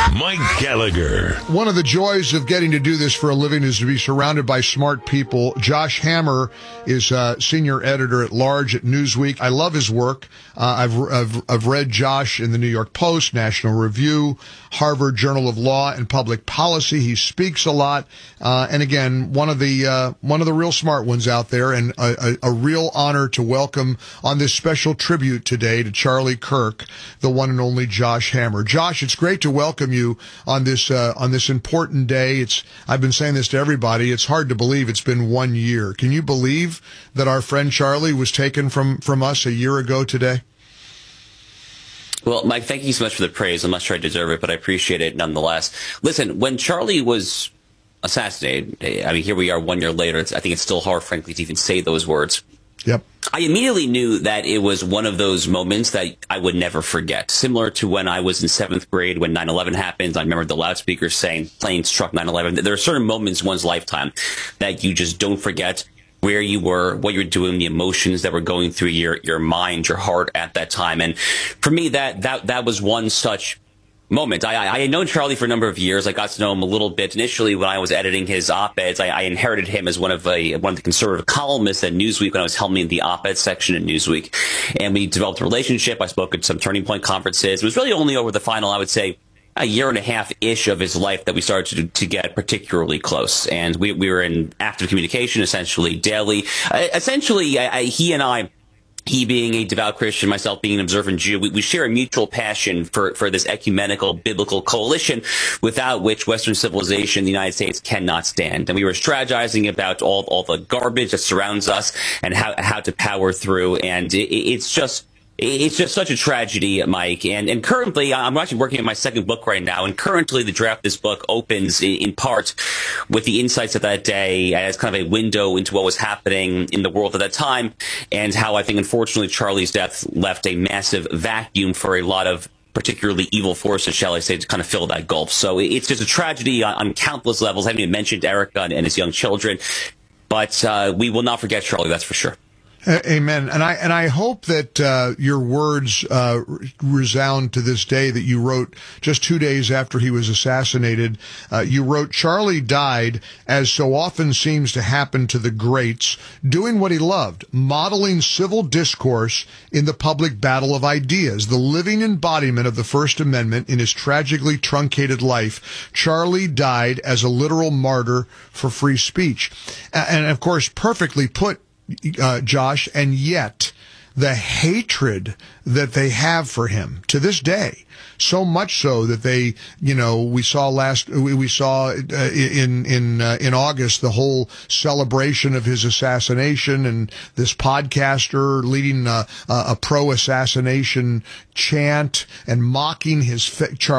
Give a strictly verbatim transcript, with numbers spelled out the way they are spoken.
Mike Gallagher. One of the joys of getting to do this for a living is to be surrounded by smart people. Josh Hammer is uh, senior editor at large at Newsweek. I love his work. Uh, I've, I've I've read Josh in the New York Post, National Review, Harvard Journal of Law and Public Policy. He speaks a lot, uh, and again, one of the uh, one of the real smart ones out there, and a, a, a real honor to welcome on this special tribute today to Charlie Kirk, the one and only Josh Hammer. Josh, it's great to welcome you on this uh, on this important day. It's I've been saying this to everybody. It's hard to believe it's been one year. Can you believe that our friend Charlie was taken from from us a year ago today? Well, Mike, thank you so much for the praise. I'm not sure I deserve it, but I appreciate it nonetheless. Listen, when Charlie was assassinated, I mean, here we are one year later. It's, I think it's still hard, frankly, to even say those words. Yep. I immediately knew that it was one of those moments that I would never forget. Similar to when I was in seventh grade when nine eleven happened. I remember the loudspeakers saying plane struck nine eleven. There are certain moments in one's lifetime that you just don't forget. Where you were, what you were doing, the emotions that were going through your, your mind, your heart at that time. And for me, that, that, that was one such moment. I, I had known Charlie for a number of years. I got to know him a little bit. Initially, when I was editing his op-eds, I, I inherited him as one of a, one of the conservative columnists at Newsweek when I was helming the op-ed section at Newsweek. And we developed a relationship. I spoke at some Turning Point conferences. It was really only over the final, I would say, a year and a half-ish of his life that we started to, to get particularly close. And we, we were in active communication, essentially daily. Uh, essentially, I, I, he and I, he being a devout Christian, myself being an observant Jew, we, we share a mutual passion for, for this ecumenical biblical coalition without which Western civilization, the United States, cannot stand. And we were strategizing about all, all the garbage that surrounds us and how, how to power through. And it, it's just... It's just such a tragedy, Mike. And, and currently, I'm actually working on my second book right now. And currently, the draft of this book opens in, in part with the insights of that day as kind of a window into what was happening in the world at that time and how I think, unfortunately, Charlie's death left a massive vacuum for a lot of particularly evil forces, shall I say, to kind of fill that gulf. So it's just a tragedy on, on countless levels. I haven't even mentioned Erica and, and his young children. But uh, we will not forget Charlie, that's for sure. Amen. And I and I hope that uh, your words uh, resound to this day that you wrote just two days after he was assassinated. Uh, you wrote, Charlie died, as so often seems to happen to the greats, doing what he loved, modeling civil discourse in the public battle of ideas, the living embodiment of the First Amendment in his tragically truncated life. Charlie died as a literal martyr for free speech. And, of course, perfectly put, Uh, Josh, and yet the hatred that they have for him to this day, so much so that they, you know, we saw last, we, we saw uh, in in uh, in August the whole celebration of his assassination, and this podcaster leading a, a pro-assassination chant and mocking his fa-